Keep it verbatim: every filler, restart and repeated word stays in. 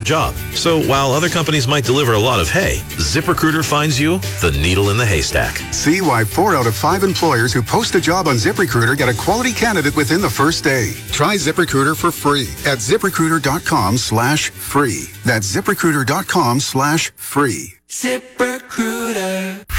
job. So while other companies might deliver a lot of hay, ZipRecruiter finds you the needle in the haystack. See why four out of five employers who post a job on ZipRecruiter get a quality candidate within the first day. Try ZipRecruiter for free at ZipRecruiter.com slash free. That's ZipRecruiter.com slash free. ZipRecruiter.